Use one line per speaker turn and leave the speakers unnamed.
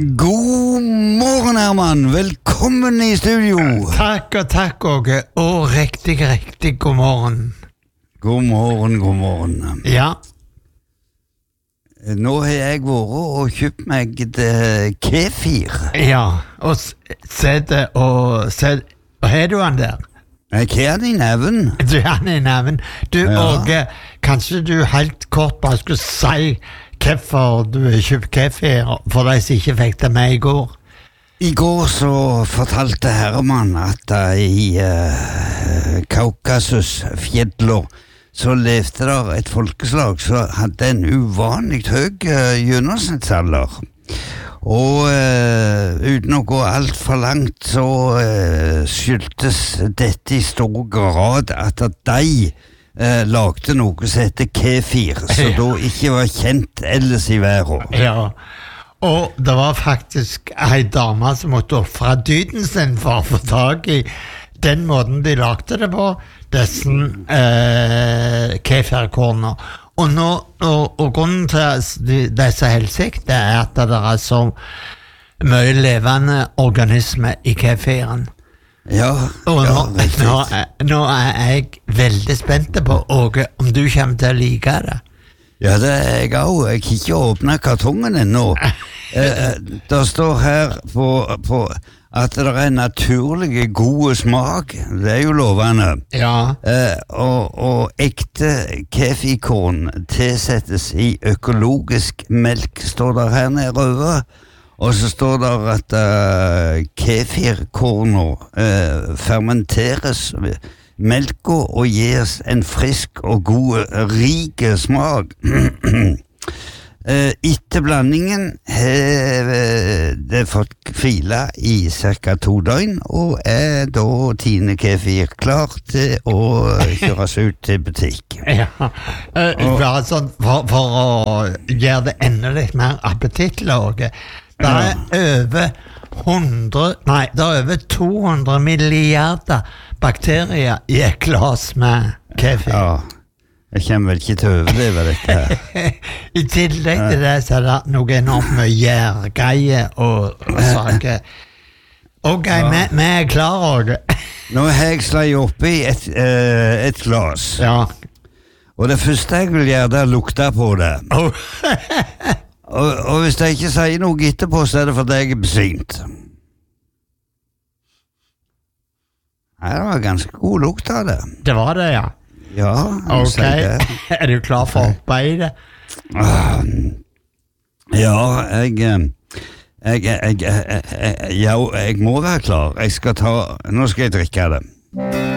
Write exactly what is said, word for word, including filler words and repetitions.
God morgen, Herman. Velkommen i studio.
Takk og takk, Åge. Og riktig, riktig god morgen.
God morgen, god morgen.
Ja.
Nå har jeg vært og kjøpt meg et uh, kefir.
Ja, og se det, og se og har du han der?
Jeg har den i neven.
Du har han i neven. Du,
Ja.
Åge, kanskje du helt kort bare skulle si hvorfor du har kjøpt kefir, for de som ikke fikk det med i går?
I går så fortalte Herman at uh, i uh, Kaukasusfjellet så levde der et folkeslag som hadde en uvanlig høy uh, gjennomsnittsalder. Og uh, uten å gå alt for langt så uh, skyldtes dette i stor grad at de uh, lagde noe som heter kefir, som da ikke var kjent ellers i verden.
Ja, og det var faktisk ei dame som måtte offre dyden sin for å få tak i den måten de lagde det på, disse eh, kefirkornene. Og, nå, og, og grunnen til de, disse helsikter er at det er så mye levende organismer i kefiren.
Ja,
Og
ja,
nå,
riktig.
nå, er- nå er jeg veldig spent på, Åge, om du kommer til å like det.
Ja, det er jeg også. Jeg har ikke åpnet kartongen ennå. Eh, det står her på, på at det er naturlig god smak. Det er jo lovende.
Ja.
Eh, og, og ekte kefirkorn tilsettes i økologisk melk, står det her nede over. Og så står det at uh, kefirkorner uh, fermenteres melka og gis en frisk og god, rik smak. Uh, etter blandingen har det fått hvile i cirka to døgn, og er da Tine Kefir klar til å kjøres ut til butikk.
Ja, uh, bare sånn for, for å gjøre det enda litt mer appetittlåge. Det er over hundre, nei, det er over to hundre milliarder bakterier i et glass med kefir.
Ja, jeg kommer vel ikke til å overleve dette her.
I tillegg til det så er det noe enormt med gjærgreie og, og saker. Ok, vi, vi er klar, Åge.
Nå har jeg slått oppi et, uh, et glas,
Ja.
og det første jeg vil gjøre det er å lukte på det.
Oh.
Og, og hvis jeg ikke sier noe etterpå, så er det fordi jeg er besvimt. Nei, det var ganske god lukt av det.
Det var det, ja.
Ja, jeg må
Ok,
si det.
er du klar for å hoppe i det?
Ah, Ja, jeg, eh, jeg, jeg, jeg, jeg, ja, jeg må være klar. Jeg skal ta, nå skal jeg drikke det.